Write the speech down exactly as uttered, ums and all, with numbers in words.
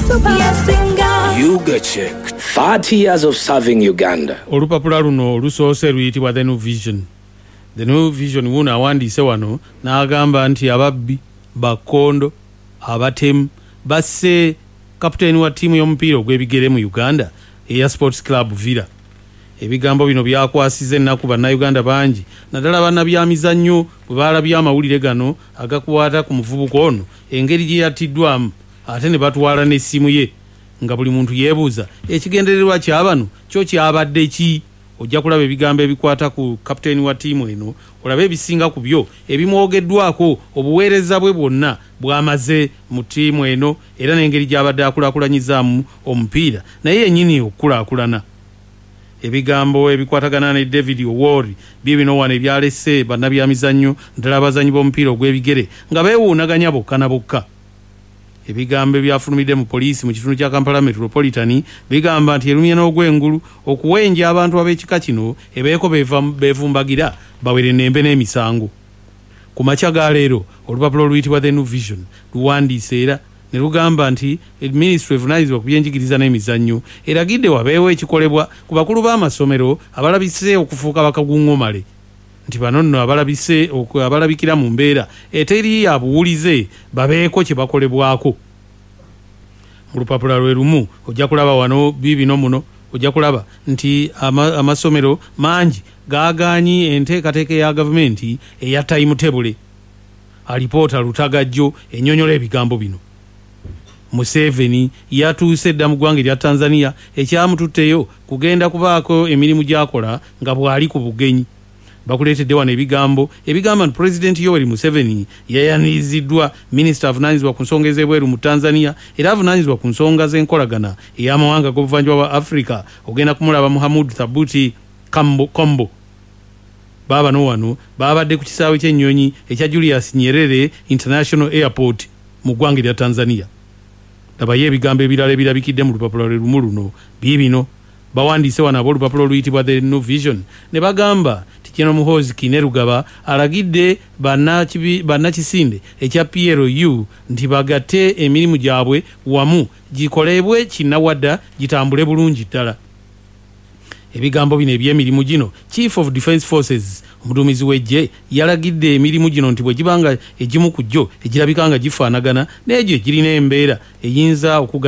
You get checked. thirty years of serving Uganda. Olupapula luno olusoose luyitibwa The New Vision. The New Vision wuno awandiise wano n'agamba nti ababbi bakondo abatemu basse kapiteeni wa ttiimu y'omupiira ogw'ebigere mu Uganda eya Sports Club Villa. Ebigambo bino byakwasiza ennaku bannayuganda bangi naddala bannabyamizannyo bwe baalabye amawulire gano agakwata ku muvubuka ono engeri gye yattiddwamu ate ne batwala n'essimu ye nga buli muntu yeebuuza ekigendererwa kyabano kyo kyabadde ki. Ojja kulaba ebigambo ebikwata ku kapiteeni wa ttiimu eno olabe ebisinga ku byo ebimwogeddwako obuweereza bwe bwonna bwamaze mu ttiimu eno era n'engeri gy'abadde akulaakulanyizaamu omupiira naye yennyini okukulaakulana. Ebigambo ebikwatagana ne David Owori bibino wano ebyalese bannabyamizannyo ddala abazannyi b'omupiira ogw'ebigere nga beewuunaganya bokka na bokka. Ebigambo ebyafulumidde mu poliisi mu kitundu kya Kampala Metropolitan bigamba nti erumye n'ogwengulu okuwenja abantu ab'ekika kino ebeeko beevumbagira bawere nembe n'emisango. Ku makya ga leero olupapula oluyitibwa The New Vision luwandiise era ne lugamba nti Ministry evunaanyizibwa ku byenjigiriza n'emizannyo eragidde wabeewo ekikolebwa ku bakulu b'amasomero abalabise okufuuka bakaguŋŋomale nti bano nno abalabise abalabikira mu mbeera eteri ya buwulize babeeko kye bakolebwako. Mu lupapula lwe lumu ojja kulaba wano biibino muno ojja kulaba nti ama, amasomero mangi gaagaanyi enteekateeka ya gavumenti eya timetable. Alipoota Lutagajjo ennyonnyola ebigambo bino. Museveni yatuuse dda mu ggwanga erya Tanzania ekyamututteyo kugenda kubaako emirimu gy'akola nga bw'ali ku bugenyi. Bakuleetedde wano ebigambo ebigamba nti Pulezidenti Yoweri Museveni yayaniriziddwa minisita avunaanyizibwa ku nsonga ez'ebweru mu Tanzania era avunaanyizibwa ku nsonga z'enkolagana ey'amawanga g'obuvanjuba bwa Africa ogenda kumulaba Muhammad Thabuti Kambo, Kombo. Baabano wano baabadde ku kisaawe ky'ennyonyi ekya Julius Nyerere International Airport mu ggwanga erya Tanzania. Labayo ebigambo ebirala ebirabikidde mu lupapula lwe lumu luno biibino bawandiise wano ab'olupapula oluyitibwa The New Vision ne bagamba ti General Muhoozi Kainerugaba alagidde bannakisinde ekya P L U nti bagatte emirimu gyabwe wamu gikolebwe kinnawadda gitambule bulungi ddala. Ebigambo bino eby'emirimu gino Chief of Defence Forces omuduumizi w'eggye yalagidde emirimu gino nti bwe gibanga egimu ku gyo egirabika nga gifaanagana n'egyo egirina embeera eyinza okuga